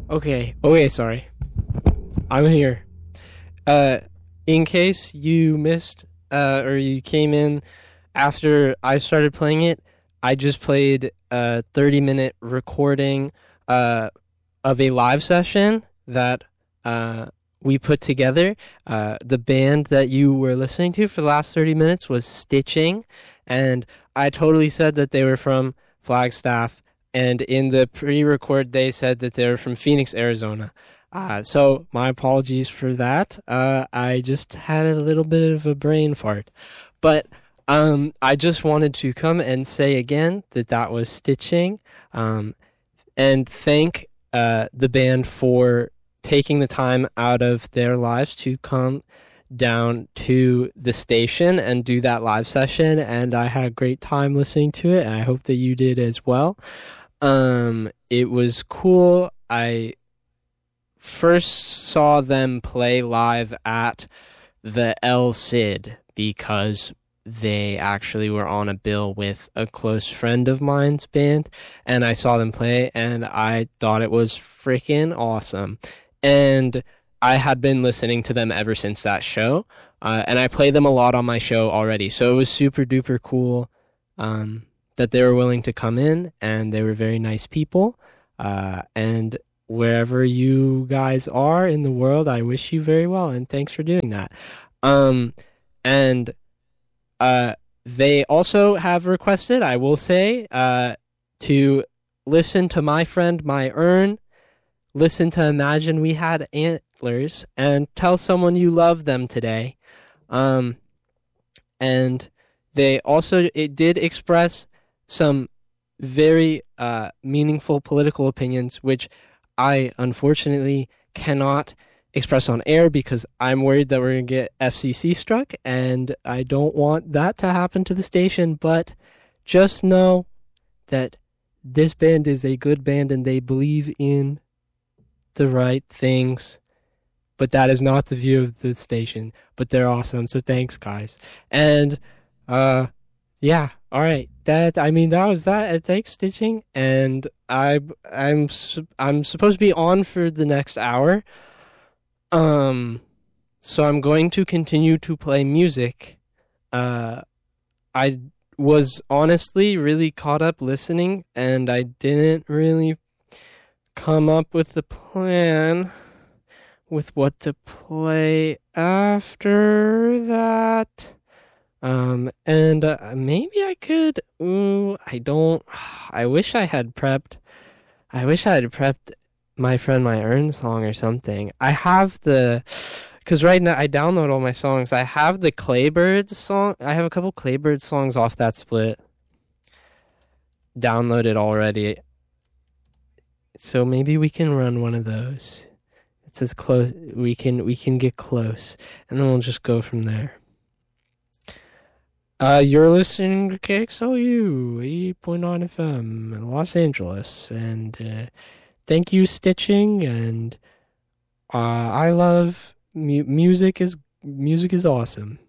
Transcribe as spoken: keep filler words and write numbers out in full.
Okay. Okay, sorry. I'm here. Uh, in case you missed, uh, or you came in after I started playing it, I just played a thirty minute recording, uh, of a live session that, uh, we put together. Uh, the band that you were listening to for the last thirty minutes was Stitching, and I totally said that they were from Flagstaff, and in the pre-record they said that they were from Phoenix, Arizona. Uh, so my apologies for that. Uh, I just had a little bit of a brain fart, but um, I just wanted to come and say again that that was Stitching, um, and thank uh, the band for taking the time out of their lives to come down to the station and do that live session. And I had a great time listening to it, and I hope that you did as well. Um, it was cool. I first saw them play live at the El Cid because they actually were on a bill with a close friend of mine's band, and I saw them play, and I thought it was freaking awesome. And I had been listening to them ever since that show, uh, and I play them a lot on my show already, so it was super duper cool um, that they were willing to come in, and they were very nice people, uh, and wherever you guys are in the world, I wish you very well, and thanks for doing that. Um, and uh, they also have requested, I will say, uh, to listen to my friend, My Earn, listen to Imagine We Had Antlers, and tell someone you love them today. Um, and they also, it did express some very uh, meaningful political opinions, which I unfortunately cannot express on air because I'm worried that we're going to get F C C struck, and I don't want that to happen to the station. But just know that this band is a good band and they believe in the right things, but that is not the view of the station. But they're awesome, so thanks, guys. And uh, yeah, all right. That I mean, that was that. It takes Stitching, and I I'm I'm supposed to be on for the next hour. Um, so I'm going to continue to play music. Uh, I was honestly really caught up listening, and I didn't really come up with the plan with what to play after that. Um, and uh, maybe I could, ooh, I don't, I wish I had prepped, I wish I had prepped My Friend, My Earn song or something. I have the, because right now I download all my songs. I have the Claybirds song, I have a couple Claybirds songs off that split downloaded already. So maybe we can run one of those. It's as close, we can, we can get close, and then we'll just go from there. Uh, you're listening to K X L U eighty point nine F M in Los Angeles, and uh, thank you, Stitching, and uh, I love mu- music is music is awesome.